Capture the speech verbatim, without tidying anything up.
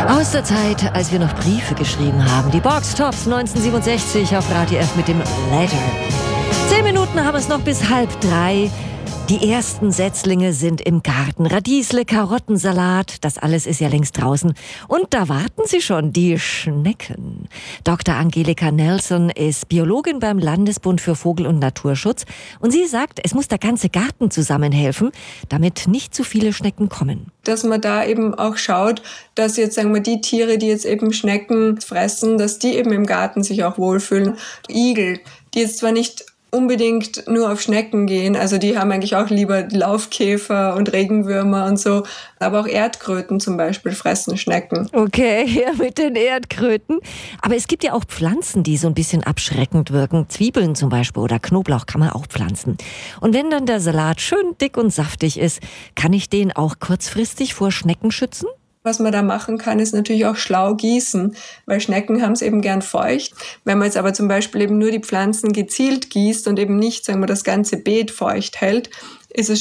Aus der Zeit, als wir noch Briefe geschrieben haben. Die Box Tops neunzehnhundertsiebenundsechzig auf Radio F mit dem Letter. Zehn Minuten haben es noch bis halb drei. Die ersten Setzlinge sind im Garten. Radiesle, Karottensalat, das alles ist ja längst draußen. Und da warten sie schon, die Schnecken. Doktor Angelika Nelson ist Biologin beim Landesbund für Vogel- und Naturschutz. Und sie sagt, es muss der ganze Garten zusammenhelfen, damit nicht zu viele Schnecken kommen. Dass man da eben auch schaut, dass jetzt, sagen wir, die Tiere, die jetzt eben Schnecken fressen, dass die eben im Garten sich auch wohlfühlen. Igel, die jetzt zwar nicht unbedingt nur auf Schnecken gehen. Also die haben eigentlich auch lieber Laufkäfer und Regenwürmer und so. Aber auch Erdkröten zum Beispiel fressen Schnecken. Okay, ja, mit den Erdkröten. Aber es gibt ja auch Pflanzen, die so ein bisschen abschreckend wirken. Zwiebeln zum Beispiel oder Knoblauch kann man auch pflanzen. Und wenn dann der Salat schön dick und saftig ist, kann ich den auch kurzfristig vor Schnecken schützen? Was man da machen kann, ist natürlich auch schlau gießen, weil Schnecken haben es eben gern feucht. Wenn man jetzt aber zum Beispiel eben nur die Pflanzen gezielt gießt und eben nicht, sagen wir, das ganze Beet feucht hält, ist es